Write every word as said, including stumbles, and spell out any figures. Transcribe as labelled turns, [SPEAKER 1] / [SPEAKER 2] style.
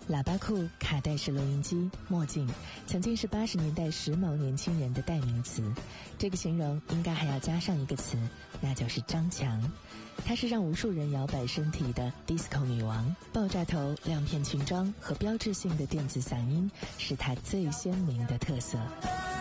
[SPEAKER 1] 喇叭裤、卡带式录音机、墨镜，曾经是八十年代时髦年轻人的代名词。这个形容应该还要加上一个词，那就是张强。她是让无数人摇摆身体的 disco 女王，爆炸头、亮片裙装和标志性的电子嗓音是她最鲜明的特色。